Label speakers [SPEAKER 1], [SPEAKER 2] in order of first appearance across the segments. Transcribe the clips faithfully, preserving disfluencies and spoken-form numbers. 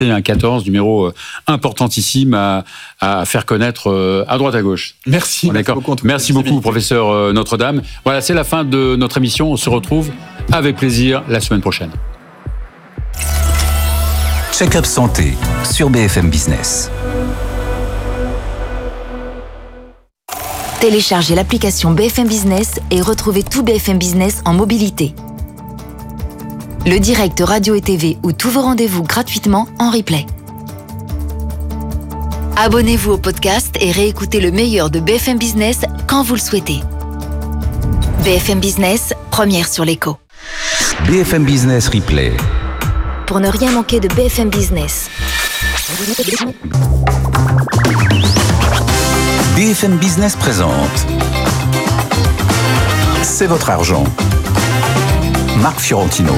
[SPEAKER 1] un quatorze, numéro importantissime à, à faire connaître à droite à gauche.
[SPEAKER 2] Merci.
[SPEAKER 1] Bon, d'accord. Merci beaucoup, merci beaucoup professeur Notre-Dame. Voilà, c'est la fin de notre émission. On se retrouve avec plaisir la semaine prochaine.
[SPEAKER 3] Check-up santé sur B F M Business.
[SPEAKER 4] Téléchargez l'application B F M Business et retrouvez tout B F M Business en mobilité. Le direct radio et T V ou tous vos rendez-vous gratuitement en replay. Abonnez-vous au podcast et réécoutez le meilleur de B F M Business quand vous le souhaitez. B F M Business, première sur l'écho.
[SPEAKER 3] B F M Business Replay.
[SPEAKER 4] Pour ne rien manquer de B F M Business.
[SPEAKER 3] B F M Business présente C'est votre argent. Marc Fiorentino.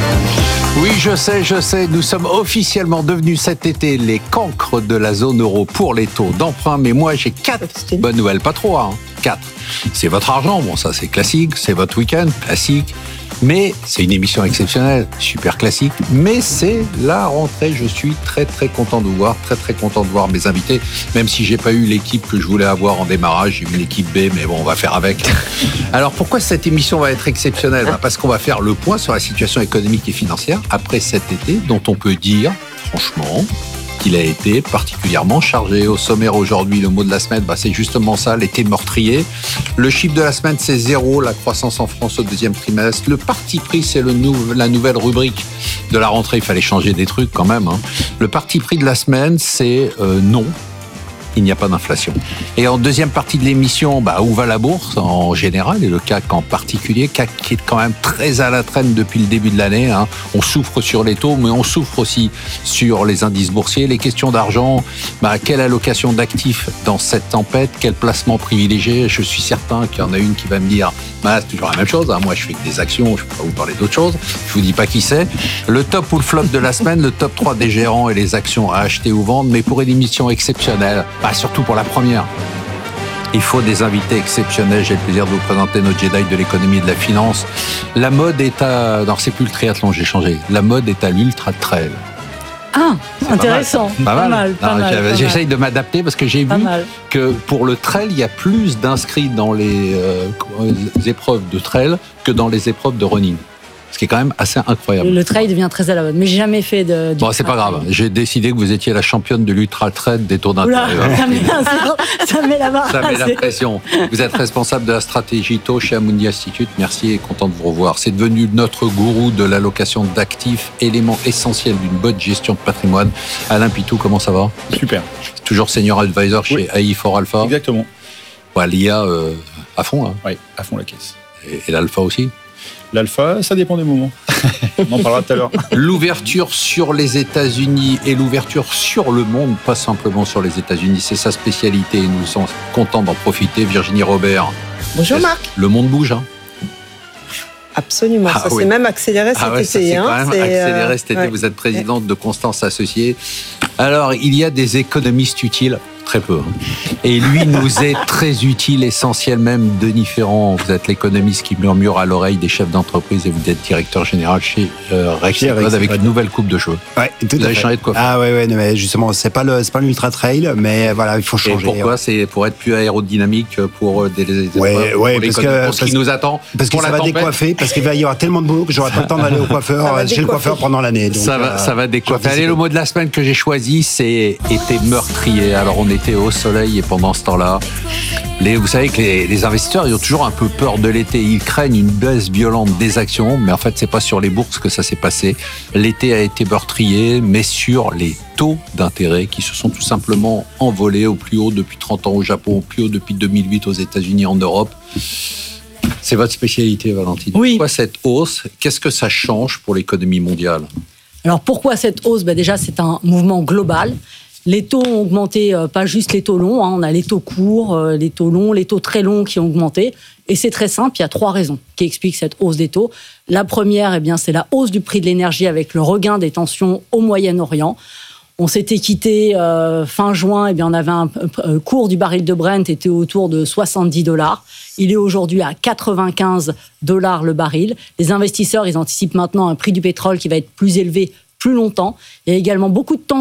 [SPEAKER 5] Oui, je sais, je sais, nous sommes officiellement devenus cet été les cancres de la zone euro pour les taux d'emprunt, mais moi j'ai quatre bonnes nouvelles, pas trop, hein, quatre. C'est votre argent, bon ça c'est classique, c'est votre week-end, classique, mais c'est une émission exceptionnelle, super classique, mais c'est la rentrée, je suis très très content de vous voir, très très content de voir mes invités, même si j'ai pas eu l'équipe que je voulais avoir en démarrage, j'ai eu l'équipe B, mais bon, on va faire avec. Alors pourquoi cette émission va être exceptionnelle ? Bah parce qu'on va faire le point sur la situation économique et financière après cet été, dont on peut dire, franchement, qu'il a été particulièrement chargé. Au sommaire aujourd'hui, le mot de la semaine, bah c'est justement ça, l'été meurtrier. Le chiffre de la semaine, c'est zéro, la croissance en France au deuxième trimestre. Le parti pris, c'est le nou- la nouvelle rubrique de la rentrée. Il fallait changer des trucs quand même, hein. Le parti pris de la semaine, c'est euh, non. Il n'y a pas d'inflation. Et en deuxième partie de l'émission, bah, où va la bourse en général et le C A C en particulier, C A C qui est quand même très à la traîne depuis le début de l'année, hein. On souffre sur les taux, mais on souffre aussi sur les indices boursiers. Les questions d'argent, bah, quelle allocation d'actifs dans cette tempête, quel placement privilégié ? Je suis certain qu'il y en a une qui va me dire, bah, c'est toujours la même chose, hein. Moi je fais que des actions, je ne peux pas vous parler d'autre chose, je vous dis pas qui c'est. Le top ou le flop de la semaine, le top trois des gérants et les actions à acheter ou vendre, mais pour une émission exceptionnelle, bah, surtout pour la première. Il faut des invités exceptionnels. J'ai le plaisir de vous présenter notre Jedi de l'économie et de la finance. La mode est à... Non, c'est plus le triathlon, j'ai changé. La mode est à l'ultra trail.
[SPEAKER 6] Ah, c'est intéressant.
[SPEAKER 5] Pas mal. Pas mal.
[SPEAKER 6] Pas
[SPEAKER 5] Non,
[SPEAKER 6] mal, pas
[SPEAKER 5] j'essaye
[SPEAKER 6] mal.
[SPEAKER 5] de m'adapter parce que j'ai
[SPEAKER 6] Pas
[SPEAKER 5] vu
[SPEAKER 6] mal.
[SPEAKER 5] que pour le trail, il y a plus d'inscrits dans les, euh, les épreuves de trail que dans les épreuves de running. Ce qui est quand même assez incroyable.
[SPEAKER 6] Le trail devient très à la mode, mais j'ai jamais fait de.
[SPEAKER 5] Bon, c'est pas grave. J'ai décidé que vous étiez la championne de l'ultra trail des tours
[SPEAKER 6] Oula,
[SPEAKER 5] d'intérêt.
[SPEAKER 6] ça met, ça met la barre.
[SPEAKER 5] Ça met la
[SPEAKER 6] assez.
[SPEAKER 5] pression. Vous êtes responsable de la stratégie taux chez Amundi Institute. Merci et content de vous revoir. C'est devenu notre gourou de l'allocation d'actifs, élément essentiel d'une bonne gestion de patrimoine. Alain Pitou, comment ça va ?
[SPEAKER 2] Super.
[SPEAKER 5] Toujours senior advisor chez
[SPEAKER 2] Oui.
[SPEAKER 5] A I for Alpha.
[SPEAKER 2] Exactement.
[SPEAKER 5] Ouais, l'I A euh, à fond, hein.
[SPEAKER 2] Oui, à fond la caisse.
[SPEAKER 5] Et, et l'alpha aussi.
[SPEAKER 2] L'alpha, ça dépend des moments. On en parlera tout à l'heure.
[SPEAKER 5] L'ouverture sur les États-Unis et l'ouverture sur le monde, pas simplement sur les États-Unis, c'est sa spécialité et nous sommes contents d'en profiter. Virginie Robert.
[SPEAKER 7] Bonjour Marc.
[SPEAKER 5] Le monde bouge, hein.
[SPEAKER 7] Absolument,
[SPEAKER 5] Ah
[SPEAKER 7] ça
[SPEAKER 5] oui.
[SPEAKER 7] s'est même accéléré cet
[SPEAKER 5] Ah ouais, ça
[SPEAKER 7] été.
[SPEAKER 5] s'est
[SPEAKER 7] hein.
[SPEAKER 5] quand même
[SPEAKER 7] C'est,
[SPEAKER 5] accéléré
[SPEAKER 7] euh,
[SPEAKER 5] cet été.
[SPEAKER 7] ouais.
[SPEAKER 5] Vous êtes présidente de Constance Associés. Alors, il y a des économistes utiles, très peu. hein. Et lui nous est très utile, essentiel même. Denis Ferrand, vous êtes l'économiste qui murmure à l'oreille des chefs d'entreprise et vous êtes directeur général chez euh, Rexel
[SPEAKER 8] Rexel,
[SPEAKER 5] avec
[SPEAKER 8] ouais.
[SPEAKER 5] une nouvelle coupe de cheveux.
[SPEAKER 8] Ouais, tout
[SPEAKER 5] Vous
[SPEAKER 8] à
[SPEAKER 5] avez
[SPEAKER 8] fait.
[SPEAKER 5] changé de coiffure.
[SPEAKER 8] Ah ouais, ouais, non, mais justement, c'est pas le, c'est pas l'ultra trail, mais voilà, il faut
[SPEAKER 5] Et
[SPEAKER 8] changer.
[SPEAKER 5] pourquoi ? C'est pour être plus aérodynamique pour des, des
[SPEAKER 8] Ouais,
[SPEAKER 5] pour
[SPEAKER 8] ouais,
[SPEAKER 5] les
[SPEAKER 8] parce
[SPEAKER 5] économies,
[SPEAKER 8] que-
[SPEAKER 5] pour ce qui
[SPEAKER 8] parce-
[SPEAKER 5] nous attend.
[SPEAKER 8] Parce que
[SPEAKER 5] pour
[SPEAKER 8] ça
[SPEAKER 5] la
[SPEAKER 8] va
[SPEAKER 5] tempête.
[SPEAKER 8] décoiffer, parce qu'il va y avoir tellement de boulot que j'aurai pas le temps d'aller au coiffeur,
[SPEAKER 7] Ça va
[SPEAKER 8] chez le
[SPEAKER 7] décoiffer.
[SPEAKER 8] coiffeur pendant l'année. Donc,
[SPEAKER 5] Ça va,
[SPEAKER 8] euh,
[SPEAKER 5] ça va décoiffer.
[SPEAKER 8] j'anticipe.
[SPEAKER 5] Allez, le mot de la semaine que j'ai choisi, c'est été meurtrier. Alors, on était au soleil et pendant ce temps-là, les, vous savez que les, les investisseurs, ils ont toujours un peu peur de l'été. Ils craignent une baisse violente des actions, mais en fait, c'est pas sur les bourses que ça s'est passé. L'été a été meurtrier, mais sur les taux d'intérêt qui se sont tout simplement envolés au plus haut depuis trente ans au Japon, au plus haut depuis deux mille huit aux États-Unis, en Europe. C'est votre spécialité, Valentine.
[SPEAKER 6] Oui.
[SPEAKER 5] Pourquoi cette hausse ? Qu'est-ce que ça change pour l'économie mondiale ?
[SPEAKER 6] Alors pourquoi cette hausse ? Ben déjà, c'est un mouvement global. Les taux ont augmenté, euh, pas juste les taux longs, hein, on a les taux courts, euh, les taux longs, les taux très longs qui ont augmenté. Et c'est très simple, il y a trois raisons qui expliquent cette hausse des taux. La première, eh bien, c'est la hausse du prix de l'énergie avec le regain des tensions au Moyen-Orient. On s'était quitté euh, fin juin, eh bien, on avait un euh, cours du baril de Brent était autour de soixante-dix dollars. Il est aujourd'hui à quatre-vingt-quinze dollars le baril. Les investisseurs, ils anticipent maintenant un prix du pétrole qui va être plus élevé plus longtemps. Il y a également beaucoup de temps